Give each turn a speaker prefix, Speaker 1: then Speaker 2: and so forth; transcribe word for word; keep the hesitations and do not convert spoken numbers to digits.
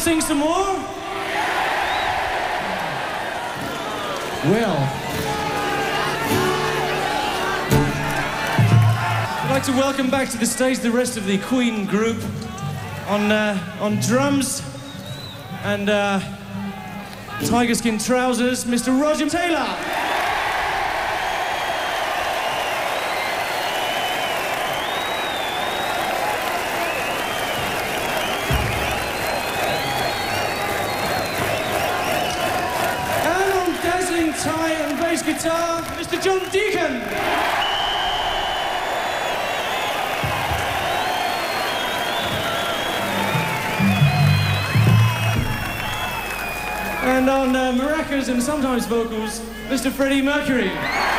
Speaker 1: sing some more? Well, I'd like to welcome back to the stage the rest of the Queen group on uh, on drums and uh, tiger skin trousers, Mister Roger Taylor. Tie and bass guitar, Mister John Deacon. And on uh, maracas and sometimes vocals, Mister Freddie Mercury.